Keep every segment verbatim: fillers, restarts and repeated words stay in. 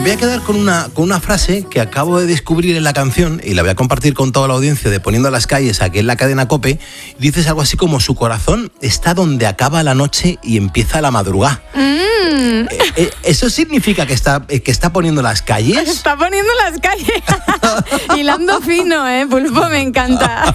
voy a quedar con una, con una frase que acabo de descubrir en la canción y la voy a compartir con toda la audiencia de Poniendo las Calles, aquí en la cadena COPE. Dices algo así como: su corazón está donde acaba la noche y empieza la madrugada. Mm. Eh, eh, ¿Eso significa que está, eh, que está poniendo las calles? Está poniendo las calles. Hilando fino, ¿eh? Pulpo, me encanta.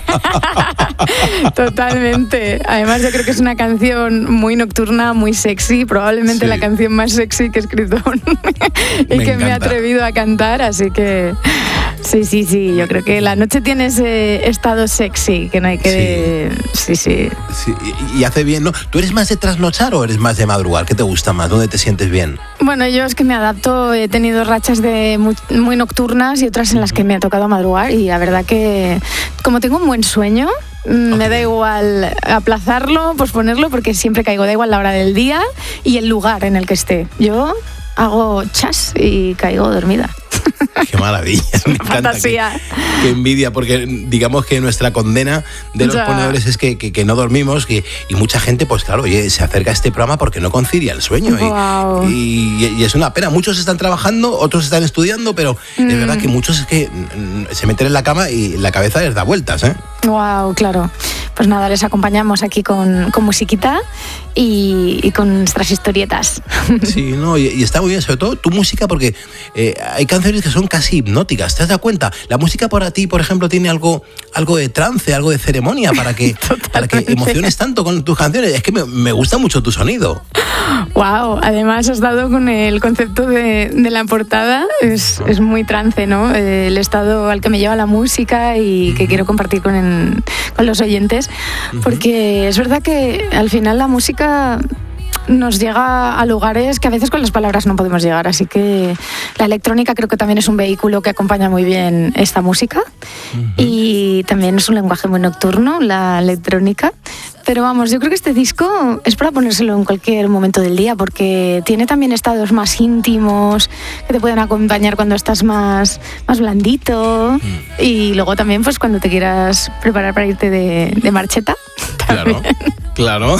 Totalmente. Además, yo creo que es una canción muy nocturna, muy sexy. Probablemente sí. La canción más sexy que he escrito y me que encanta. Me he atrevido a cantar. Así que sí, sí, sí. Yo creo que la noche tiene ese estado sexy que no hay que... Sí, sí. sí. sí. Y, y hace bien, ¿no? ¿Tú eres más de trasnochar o eres más de madrugar? ¿Qué te gusta más? ¿Dónde te sientes bien? Bueno, yo es que me adapto. He tenido rachas de muy, muy nocturnas y otras en las que me ha tocado madrugar, y la verdad que como tengo un buen sueño, okay. me da igual aplazarlo, posponerlo, porque siempre caigo, da igual la hora del día y el lugar en el que esté. Yo hago chas y caigo dormida. Qué maravilla, me encanta. Fantasía. Qué, qué envidia, porque digamos que nuestra condena de los ya. ponedores es que, que, que no dormimos, que, y mucha gente, pues claro, oye, se acerca a este programa porque no concilia el sueño. Wow. Y, y, y es una pena. Muchos están trabajando, otros están estudiando, pero mm. es verdad que muchos es que se meten en la cama y la cabeza les da vueltas, ¿eh? Wow, claro. Pues nada, les acompañamos aquí con, con musiquita y, y con nuestras historietas. Sí, no, y, y está muy bien, sobre todo tu música, porque eh, hay canciones que son casi hipnóticas. ¿Te has dado cuenta? La música para ti, por ejemplo, tiene algo, algo de trance, algo de ceremonia para que, para que emociones tanto con tus canciones. Es que me, me gusta mucho tu sonido. Wow, además has dado con el concepto de, de la portada. Es, es muy trance, ¿no? El estado al que me lleva la música y que quiero compartir con, el, con los oyentes. Porque es verdad que al final la música nos llega a lugares que a veces con las palabras no podemos llegar, así que la electrónica creo que también es un vehículo que acompaña muy bien esta música. Uh-huh. Y también es un lenguaje muy nocturno, la electrónica. Pero vamos, yo creo que este disco es para ponérselo en cualquier momento del día, porque tiene también estados más íntimos que te pueden acompañar cuando estás más, más blandito. Mm. Y luego también pues cuando te quieras preparar para irte de, de marcheta. Claro, claro.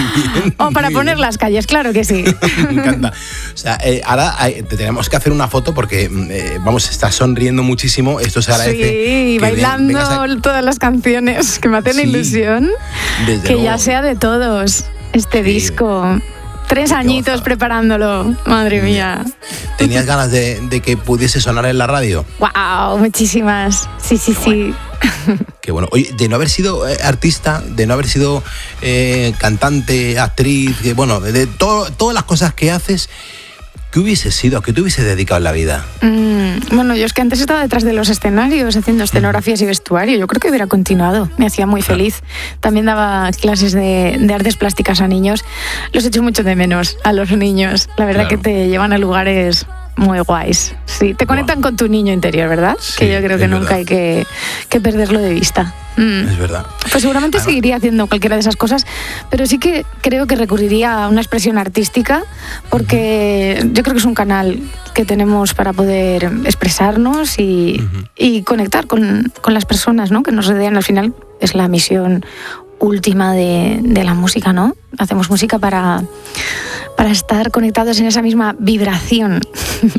O para poner las calles, claro que sí. Me encanta. O sea, eh, ahora hay, te tenemos que hacer una foto porque, eh, vamos, estás sonriendo muchísimo. Esto se agradece. Sí, bailando a... todas las canciones, que me hacen sí, ilusión. Que luego. Ya sea de todos este sí. disco. Tres añitos preparándolo, madre mía. ¿Tenías ganas de, de que pudiese sonar en la radio? ¡Wow! Muchísimas. Sí, sí, sí. Qué bueno. Oye, de no haber sido eh, artista, de no haber sido eh, cantante, actriz, que, bueno, de to- todas las cosas que haces, ¿qué hubiese sido? ¿A qué te hubiese dedicado en la vida? Mm, bueno, yo es que antes estaba detrás de los escenarios haciendo escenografías mm. y vestuario. Yo creo que hubiera continuado. Me hacía muy claro. feliz. También daba clases de, de artes plásticas a niños. Los echo mucho de menos a los niños. La verdad claro. que te llevan a lugares muy guays. Sí, te conectan wow. con tu niño interior, ¿verdad? Sí, que yo creo que nunca verdad. hay que, que perderlo de vista. Mm. Es verdad. Pues seguramente ah, seguiría haciendo cualquiera de esas cosas, pero sí que creo que recurriría a una expresión artística, porque uh-huh. yo creo que es un canal que tenemos para poder expresarnos y, uh-huh. y conectar con, con las personas, ¿no? Que nos rodean. Al final es la misión última de, de la música, ¿no? Hacemos música para, para estar conectados en esa misma vibración. Sí.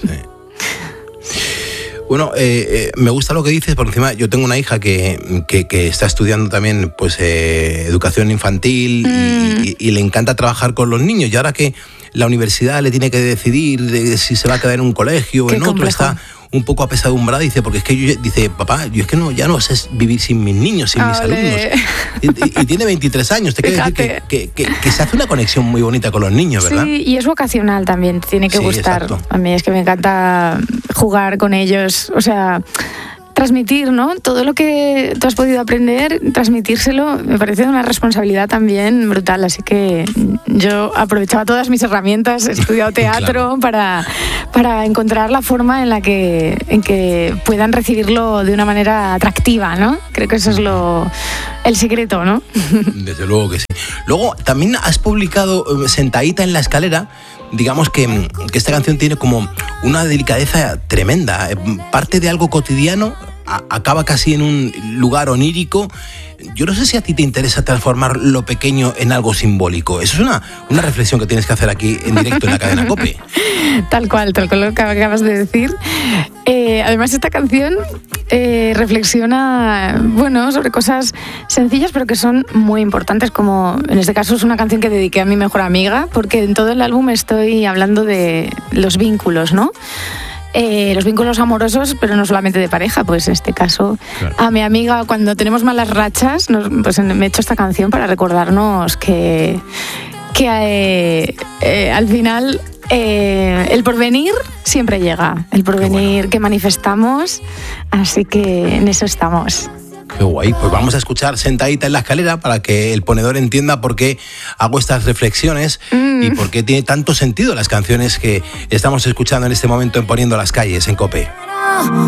Bueno, eh, eh, me gusta lo que dices, por encima yo tengo una hija que, que, que está estudiando también pues eh, educación infantil mm. y, y, y le encanta trabajar con los niños, y ahora que la universidad le tiene que decidir de si se va a quedar en un colegio o en otro, complejo. Está un poco apesadumbrada, dice, porque es que yo, dice, papá, yo es que no, ya no sé vivir sin mis niños, sin Olé. mis alumnos. Y, y, y tiene veintitrés años, te quiero decir que, que, que, que se hace una conexión muy bonita con los niños, ¿verdad? Sí, y es vocacional también, tiene que sí, gustar. Exacto. A mí es que me encanta jugar con ellos, o sea, transmitir, ¿no? Todo lo que tú has podido aprender, transmitírselo, me parece una responsabilidad también brutal, así que yo aprovechaba todas mis herramientas, he estudiado teatro claro. para, para encontrar la forma en la que, en que puedan recibirlo de una manera atractiva, ¿no? Creo que eso es lo, el secreto, ¿no? Desde luego que sí. Luego, también has publicado Sentadita en la escalera. Digamos que, que esta canción tiene como una delicadeza tremenda, parte de algo cotidiano a, acaba casi en un lugar onírico. Yo no sé si a ti te interesa transformar lo pequeño en algo simbólico. Eso es una, una reflexión que tienes que hacer aquí en directo en la cadena COPE. Tal cual, tal cual lo que acabas de decir. Eh, además, esta canción eh, reflexiona, bueno, sobre cosas sencillas, pero que son muy importantes, como en este caso es una canción que dediqué a mi mejor amiga, porque en todo el álbum estoy hablando de los vínculos, ¿no? Eh, los vínculos amorosos, pero no solamente de pareja, pues en este caso claro. A mi amiga cuando tenemos malas rachas, nos, pues me he hecho esta canción para recordarnos que, que eh, eh, al final eh, el porvenir siempre llega, el porvenir bueno. que manifestamos, así que en eso estamos. Qué guay, pues vamos a escuchar Sentadita en la escalera para que el ponedor entienda por qué hago estas reflexiones mm. y por qué tiene tanto sentido las canciones que estamos escuchando en este momento en Poniendo las Calles en COPE.